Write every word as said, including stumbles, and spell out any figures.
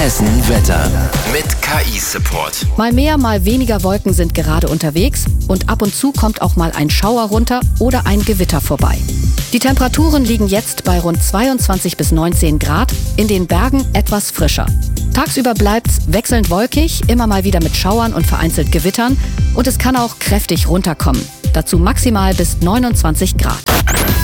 Hessen Wetter mit K I-Support. Mal mehr, mal weniger Wolken sind gerade unterwegs und ab und zu kommt auch mal ein Schauer runter oder ein Gewitter vorbei. Die Temperaturen liegen jetzt bei rund zweiundzwanzig bis neunzehn Grad, in den Bergen etwas frischer. Tagsüber bleibt's wechselnd wolkig, immer mal wieder mit Schauern und vereinzelt Gewittern und es kann auch kräftig runterkommen. Dazu maximal bis neunundzwanzig Grad.